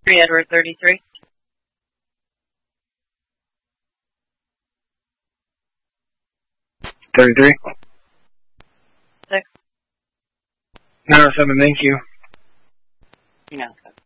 3 Edward 33. 33. 6. 907, thank you. Yeah.